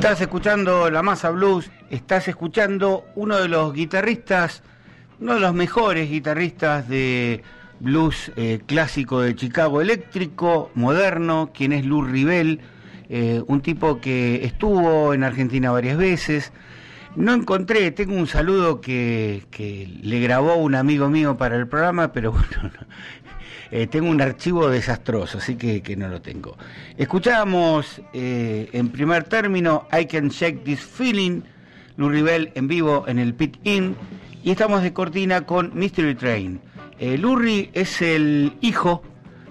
Estás escuchando La Masa Blues, estás escuchando uno de los guitarristas, uno de los mejores guitarristas de blues clásico de Chicago, eléctrico, moderno, quien es Lou Ribell, un tipo que estuvo en Argentina varias veces. No encontré, tengo un saludo que le grabó un amigo mío para el programa, pero bueno, tengo un archivo desastroso, así que no lo tengo. Escuchábamos en primer término I Can Shake This Feeling, Lou Ribell en vivo en el Pit Inn, y estamos de cortina con Mystery Train. Lou Ribell es el hijo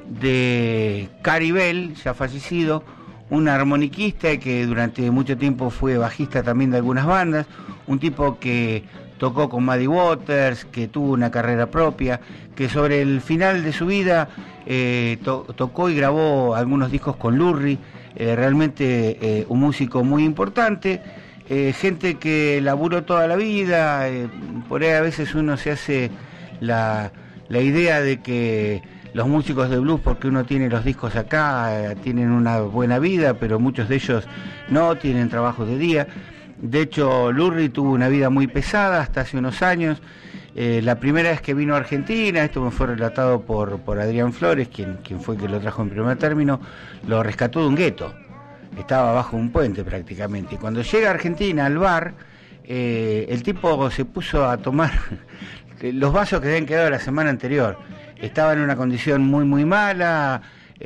de Cary Bell, ya fallecido, un armoniquista que durante mucho tiempo fue bajista también de algunas bandas, un tipo que tocó con Muddy Waters, que tuvo una carrera propia, que sobre el final de su vida tocó y grabó algunos discos con Lou Reed, realmente un músico muy importante, gente que laburó toda la vida, por ahí a veces uno se hace la idea de que los músicos de blues, porque uno tiene los discos acá, tienen una buena vida, pero muchos de ellos no tienen trabajos de día. De hecho, Lou Reed tuvo una vida muy pesada hasta hace unos años. La primera vez que vino a Argentina, esto me fue relatado por Adrián Flores, quien fue el que lo trajo en primer término, lo rescató de un gueto. Estaba bajo un puente prácticamente. Y cuando llega a Argentina al bar, el tipo se puso a tomar los vasos que habían quedado la semana anterior. Estaba en una condición muy muy mala,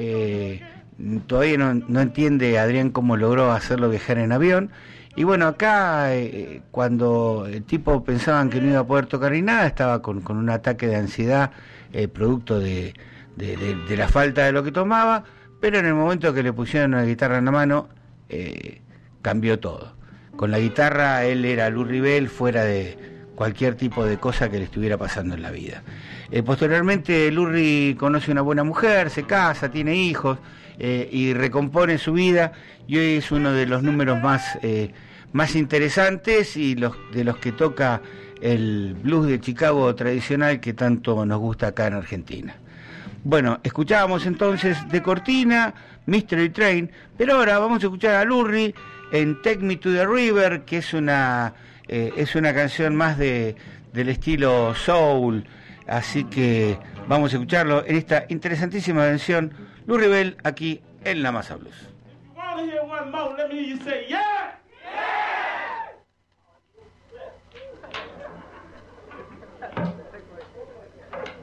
todavía no entiende Adrián cómo logró hacerlo viajar en avión. Y bueno, acá cuando el tipo pensaban que no iba a poder tocar ni nada, estaba con un ataque de ansiedad producto de la falta de lo que tomaba, pero en el momento que le pusieron la guitarra en la mano, cambió todo. Con la guitarra él era Lou Ribell fuera de cualquier tipo de cosa que le estuviera pasando en la vida. Posteriormente Lou Reed conoce una buena mujer, se casa, tiene hijos y recompone su vida, y hoy es uno de los números más interesantes y de los que toca el blues de Chicago tradicional que tanto nos gusta acá en Argentina. Bueno, escuchábamos entonces de cortina Mystery Train, pero ahora vamos a escuchar a Lou Reed en Take Me to the River, que es una canción más del estilo soul, así que vamos a escucharlo en esta interesantísima canción, Lou Ribell aquí en La Masa Blues.